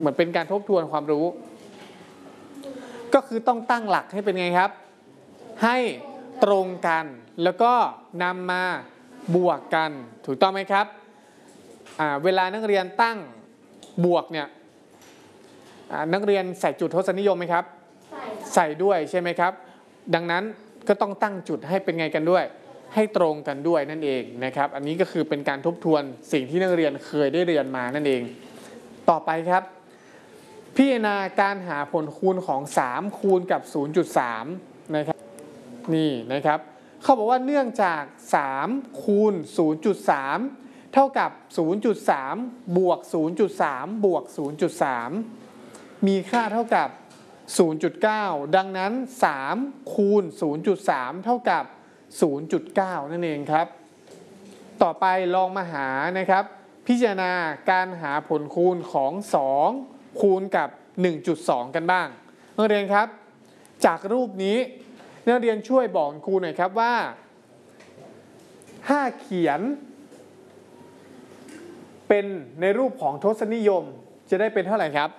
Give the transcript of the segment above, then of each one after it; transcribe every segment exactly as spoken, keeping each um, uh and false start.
เหมือนเป็นการทบทวนความรู้ก็คือต้องตั้งหลักให้เป็นไงครับให้ตรงกันแล้วก็นำมาบวกกันถูกต้องไหมครับเวลานักเรียนตั้งบวกเนี่ยนักเรียนใส่จุดทศนิยมไหมครับใส่ใส่ด้วยใช่ไหมครับดังนั้นก็ต้องตั้งจุดให้เป็นไงกันด้วยให้ตรงกันด้วยนั่นเองนะครับอันนี้ก็คือเป็นการทบทวนสิ่งที่นักเรียนเคยได้เรียนมานั่นเองต่อไปครับพิจารณาการหาผลคูณของสามคูณกับ ศูนย์จุดสาม นะครับนี่นะครับเขาบอกว่าเนื่องจากสามคูณ ศูนย์จุดสาม เท่ากับ ศูนย์จุดสาม บวก ศูนย์จุดสาม บวก ศูนย์จุดสาม มีค่าเท่ากับ ศูนย์จุดเก้า ดังนั้นสามคูณ ศูนย์จุดสาม เท่ากับ ศูนย์จุดเก้า นั่นเองครับต่อไปลองมาหานะครับพิจารณาการหาผลคูณของสองคูณกับ หนึ่งจุดสอง กันบ้างนักเรียนครับจากรูปนี้นักเรียนช่วยบอกครูหน่อยครับว่าถ้าเขียนเป็นในรูปของทศนิยมจะได้เป็นเท่าไหร่ครับ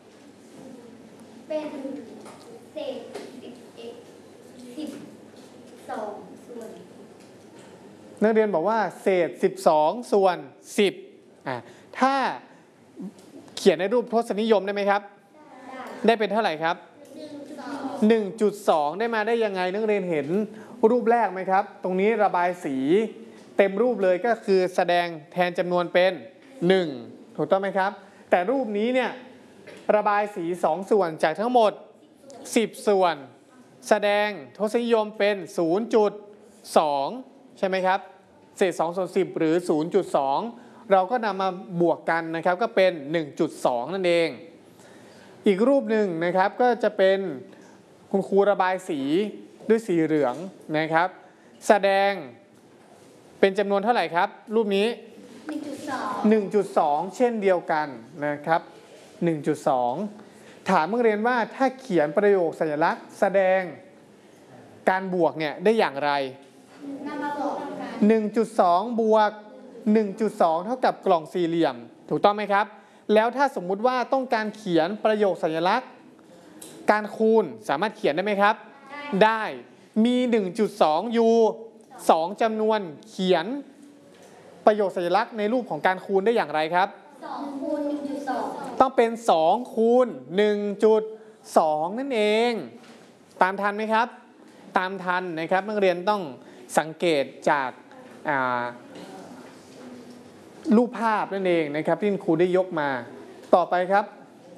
เป็นเศษสิบเอ็ดสิบสองส่วนนักเรียนบอกว่าเศษสิบสองส่วนสิบอ่าถ้าเขียนในรูปทศนิยมได้ไหมครับได้เป็นเท่าไหร่ครับหนึ่งจุดสอง ได้มาได้ยังไงนักเรียนเห็นรูปแรกไหมครับตรงนี้ระบายสีเต็มรูปเลยก็คือแสดงแทนจำนวนเป็นหนึ่งถูกต้องไหมครับแต่รูปนี้เนี่ยระบายสีสองส่วนจากทั้งหมดสิบส่วนแสดงทศนิยมเป็น ศูนย์จุดสอง ใช่ไหมครับเศษสองส่วนสิบหรือ ศูนย์จุดสอง เราก็นำมาบวกกันนะครับก็เป็น หนึ่งจุดสอง นั่นเองอีกรูปหนึ่งนะครับก็จะเป็นคุณครูระบายสีด้วยสีเหลืองนะครับแสดงเป็นจำนวนเท่าไหร่ครับรูปนี้หนึ่งจุดสองหนึ่งจุดสอง เช่นเดียวกันนะครับ หนึ่งจุดสอง ถามนักเรียนว่าถ้าเขียนประโยคสัญลักษณ์แสดงการบวกเนี่ยได้อย่างไรนำมาบวกกันหนึ่งจุดสอง บวก หนึ่งจุดสอง เท่ากับกล่องสี่เหลี่ยมถูกต้องไหมครับแล้วถ้าสมมุติว่าต้องการเขียนประโยคสัญลักษณ์การคูณสามารถเขียนได้ไหมครับได้มี หนึ่งจุดสอง อยู่สองจำนวนเขียนประโยคสัญลักษณ์ในรูปของการคูณได้อย่างไรครับสองคูณ หนึ่งจุดสองต้องเป็นสองคูณ หนึ่งจุดสอง นั่นเองตามทันไหมครับตามทันนะครับนักเรียนต้องสังเกตจากรูปภาพนั่นเองนะครับที่ครูได้ยกมาต่อไปครับ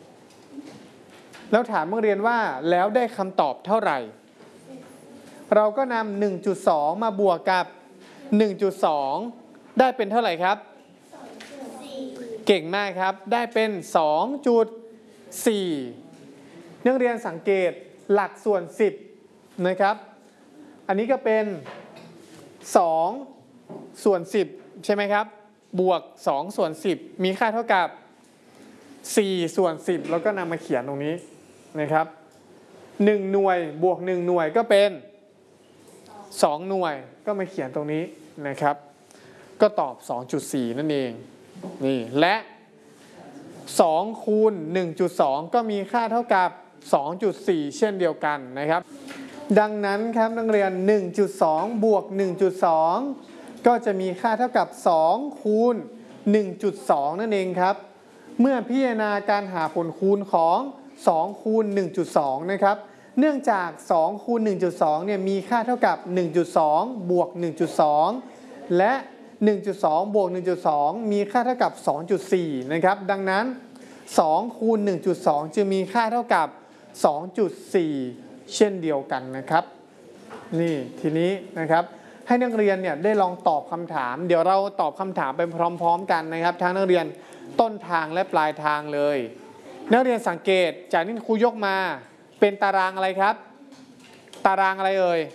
แล้วถามนักเรียนว่าแล้วได้คำตอบเท่าไหร่เราก็นำ หนึ่งจุดสอง มาบวกกับ หนึ่งจุดสอง ได้เป็นเท่าไหร่ครับเก่งมากครับได้เป็น สองจุดสี่ นักเรียนสังเกตหลักส่วนสิบนะครับอันนี้ก็เป็นสองส่วนสิบใช่ไหมครับบวกสองส่วนสิบมีค่าเท่ากับสี่ส่วนสิบแล้วก็นำมาเขียนตรงนี้นะครับหนึ่งหน่วยบวกหนึ่งหน่วยก็เป็นสองหน่วยก็มาเขียนตรงนี้นะครับก็ตอบ สองจุดสี่ นั่นเองนี่และสองคูณ หนึ่งจุดสอง ก็มีค่าเท่ากับ สองจุดสี่ เช่นเดียวกันนะครับดังนั้นครับนักเรียน หนึ่งจุดสอง บวก หนึ่งจุดสอง ก็จะมีค่าเท่ากับสองคูณ หนึ่งจุดสอง นั่นเองครับเมื่อพิจารณาการหาผลคูณของสองคูณ หนึ่งจุดสอง นะครับเนื่องจากสองคูณ หนึ่งจุดสอง เนี่ยมีค่าเท่ากับ หนึ่งจุดสอง บวก หนึ่งจุดสอง และ หนึ่งจุดสอง บวก หนึ่งจุดสอง มีค่าเท่ากับ สองจุดสี่ นะครับดังนั้นสองคูณ หนึ่งจุดสอง จะมีค่าเท่ากับ สองจุดสี่ เช่นเดียวกันนะครับนี่ทีนี้นะครับให้นักเรียนเนี่ยได้ลองตอบคำถามเดี๋ยวเราตอบคำถามไปพร้อมๆกันนะครับทั้งนักเรียนต้นทางและปลายทางเลยนักเรียนสังเกตจากที่ครูยกมาเป็นตารางอะไรครับตารางอะไรเอ่ย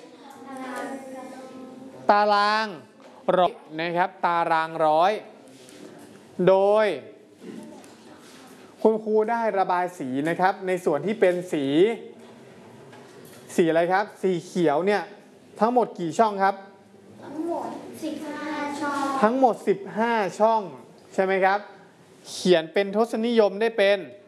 ตารางร้อยนะครับตารางร้อยโดยคุณครูได้ระบายสีนะครับในส่วนที่เป็นสีสีอะไรครับสีเขียวเนี่ยทั้งหมดกี่ช่องครับทั้งหมดสิบห้าช่องทั้งหมดสิบห้าช่องใช่ไหมครับเขียนเป็นทศนิยมได้เป็น